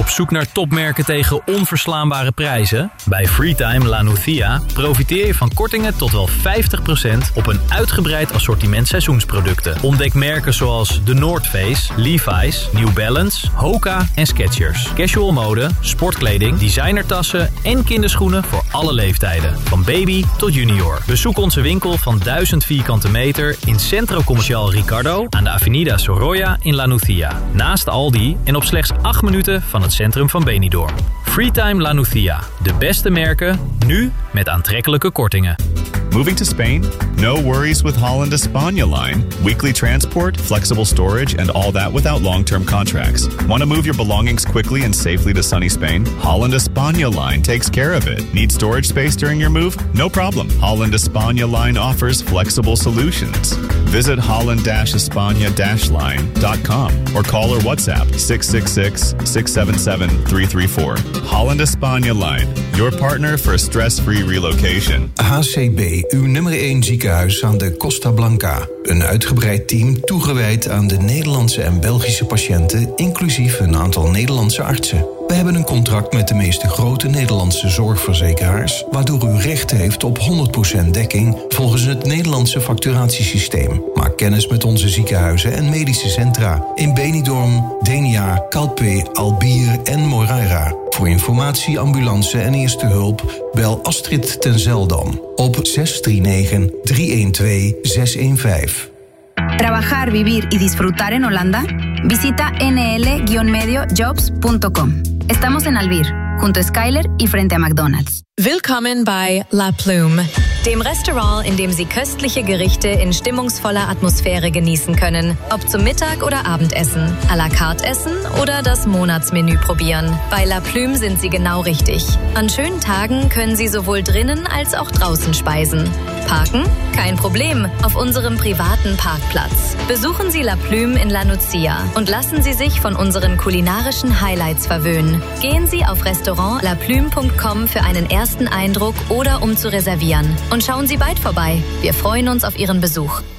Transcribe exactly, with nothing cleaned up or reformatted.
Op zoek naar topmerken tegen onverslaanbare prijzen? Bij Freetime La Nucia profiteer je van kortingen tot wel vijftig procent op een uitgebreid assortiment seizoensproducten. Ontdek merken zoals de North Face, Levi's, New Balance, Hoka en Skechers. Casual mode, sportkleding, designertassen en kinderschoenen voor alle leeftijden. Van baby tot junior. Bezoek onze winkel van duizend vierkante meter in Centro Comercial Ricardo aan de Avenida Sorolla in La Nucia. Naast Aldi en op slechts acht minuten van het centrum van Benidorm. Freetime La Nucia. De beste merken, nu met aantrekkelijke kortingen. Moving to Spain? No worries with Holland España line. Weekly transport, flexible storage, and all that without long-term contracts. Want to move your belongings quickly and safely to sunny Spain? Holland España line takes care of it. Need storage space during your move? No problem. Holland España line offers flexible solutions. Visit holland españa line dot com or call or WhatsApp six six six, six seven seven, three three four. Holland España line, your partner for stress-free relocation. H C B, uw nummer één ziekenhuis aan de Costa Blanca. Een uitgebreid team toegewijd aan de Nederlandse en Belgische patiënten, inclusief een aantal Nederlandse artsen. We hebben een contract met de meeste grote Nederlandse zorgverzekeraars, waardoor u recht heeft op honderd procent dekking volgens het Nederlandse facturatiesysteem. Maak kennis met onze ziekenhuizen en medische centra in Benidorm, Denia, Calpe, Albier en Moraira. Voor informatie, ambulance en eerste hulp bel Astrid ten Zeldam op zes drie negen, drie een twee, zes een vijf. Trabajar, vivir y disfrutar en Holanda? Visita n l medio jobs punto com. Estamos en Albir, junto a Skyler y frente a McDonald's. Willkommen bei La Plume, dem Restaurant, in dem Sie köstliche Gerichte in stimmungsvoller Atmosphäre genießen können. Ob zum Mittag- oder Abendessen, à la carte essen oder das Monatsmenü probieren. Bei La Plume sind Sie genau richtig. An schönen Tagen können Sie sowohl drinnen als auch draußen speisen. Parken? Kein Problem, auf unserem privaten Parkplatz. Besuchen Sie La Plume in La Nucia und lassen Sie sich von unseren kulinarischen Highlights verwöhnen. Gehen Sie auf restaurant la plume punkt com für einen ersten Eindruck oder um zu reservieren. Und schauen Sie bald vorbei. Wir freuen uns auf Ihren Besuch.